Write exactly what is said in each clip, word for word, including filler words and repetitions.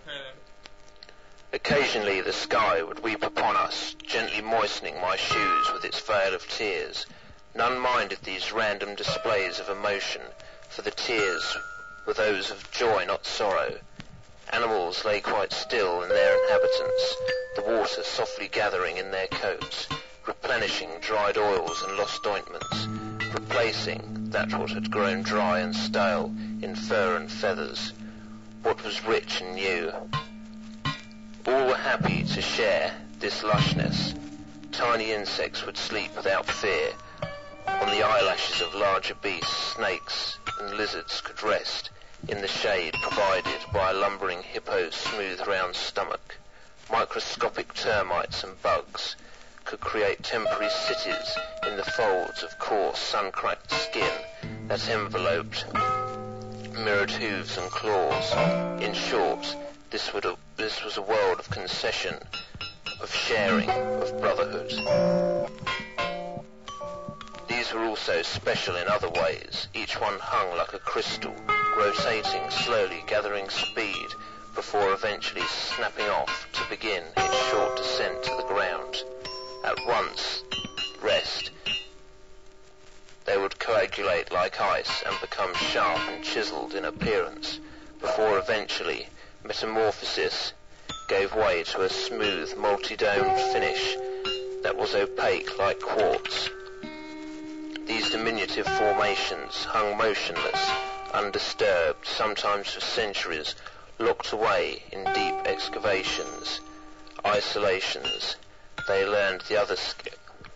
Occasionally the sky would weep upon us, gently moistening my shoes with its veil of tears. None minded these random displays of emotion, for the tears were those of joy, not sorrow. Animals lay quite still in their inhabitants, the water softly gathering in their coats, replenishing dried oils and lost ointments, replacing that what had grown dry and stale in fur and feathers, what was rich and new. All were happy to share this lushness. Tiny insects would sleep without fear. On the eyelashes of larger beasts, snakes and lizards could rest in the shade provided by a lumbering hippo's smooth round stomach. Microscopic termites and bugs could create temporary cities in the folds of coarse sun-cracked skin that enveloped mirrored hooves and claws. In short, this, would a, this was a world of concession, of sharing, of brotherhood. These were also special in other ways. Each one hung like a crystal, rotating slowly, gathering speed, before eventually snapping off to begin its short descent to the ground. At once, rest, they would coagulate like ice and become sharp and chiseled in appearance, before eventually metamorphosis gave way to a smooth, multi-domed finish that was opaque like quartz. These diminutive formations hung motionless, undisturbed, sometimes for centuries, locked away in deep excavations, isolations. They learned the other skill,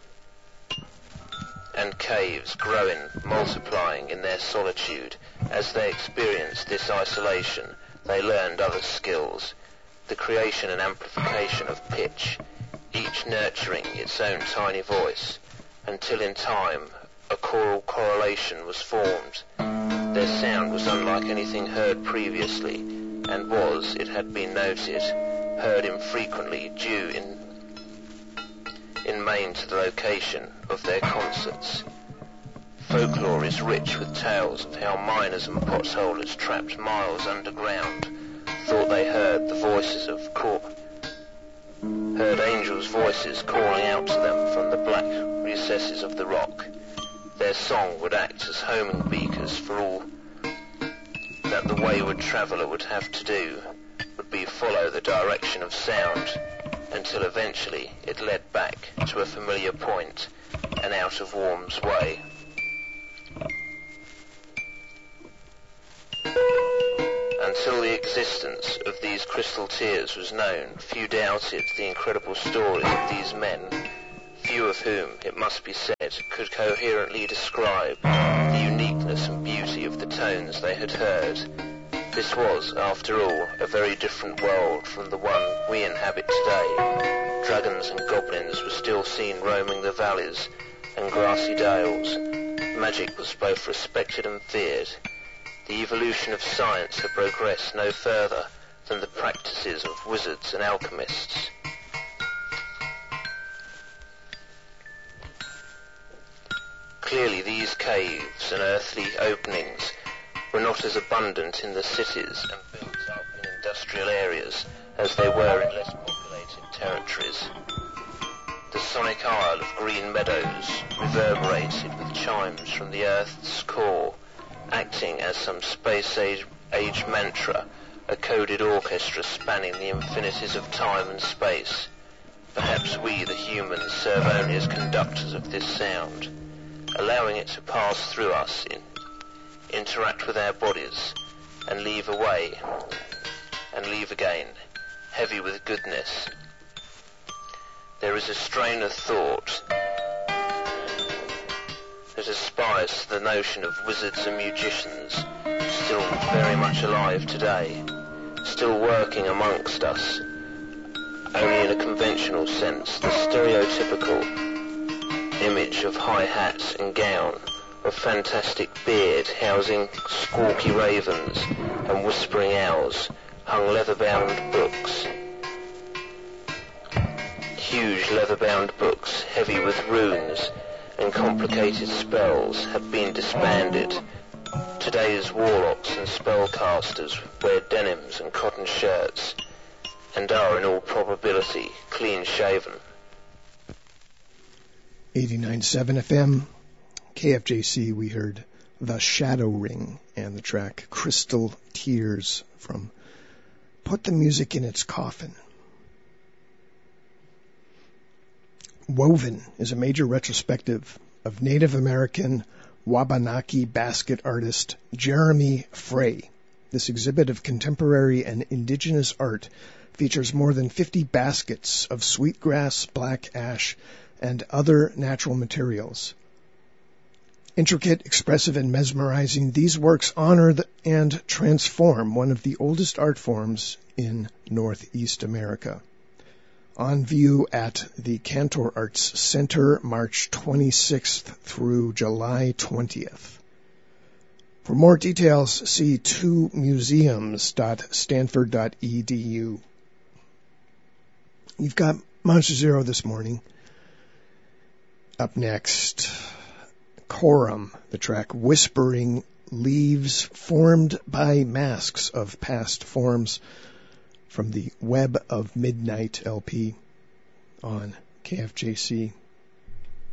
and caves growing, multiplying in their solitude. As they experienced this isolation, they learned other skills, the creation and amplification of pitch, each nurturing its own tiny voice, until in time a choral correlation was formed. Their sound was unlike anything heard previously, and was, it had been noted, heard infrequently due in in main to the location of their concerts. Folklore is rich with tales of how miners and potholers trapped miles underground thought they heard the voices of cor- heard angels' voices calling out to them from the black recesses of the rock. Their song would act as homing beacons for all that the wayward traveller would have to do would be follow the direction of sound, until eventually it led back to a familiar point and out of Worm's way. Until the existence of these crystal tears was known, few doubted the incredible stories of these men, few of whom, it must be said, could coherently describe the uniqueness and beauty of the tones they had heard. This was, after all, a very different world from the one we inhabit today. Dragons and goblins were still seen roaming the valleys and grassy dales. Magic was both respected and feared. The evolution of science had progressed no further than the practices of wizards and alchemists. Clearly these caves and earthly openings were not as abundant in the cities and built up in industrial areas as they were in less populated territories. The sonic isle of green meadows reverberated with chimes from the earth's core, acting as some space age, age mantra, a coded orchestra spanning the infinities of time and space. Perhaps we, the humans, serve only as conductors of this sound, allowing it to pass through us, in, interact with our bodies, and leave away, and leave again, heavy with goodness. There is a strain of thought that aspires to the notion of wizards and magicians, still very much alive today, still working amongst us, only in a conventional sense, the stereotypical image of high hat and gown, of fantastic beard housing squawky ravens and whispering owls, hung leather-bound books. Huge leather-bound books, heavy with runes and complicated spells, had been disbanded, Today's warlocks and spellcasters wear denims and cotton shirts, and are in all probability clean-shaven. eighty-nine point seven F M, K F J C, we heard The Shadow Ring and the track Crystal Tears from Put the Music in Its Coffin. Woven is a major retrospective of Native American Wabanaki basket artist Jeremy Frey. This exhibit of contemporary and indigenous art features more than fifty baskets of sweetgrass, black ash, and other natural materials. Intricate, expressive, and mesmerizing, these works honor the, and transform one of the oldest art forms in Northeast America. On view at the Cantor Arts Center, March twenty-sixth through July twentieth. For more details, see two museums dot stanford dot e d u. You've got Monster Zero this morning. Up next, Coram, the track Whispering Leaves, formed by masks of past forms, from the Web of Midnight L P on K F J C.